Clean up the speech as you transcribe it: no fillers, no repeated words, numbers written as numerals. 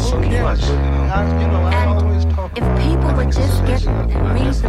so much. And if people would just get read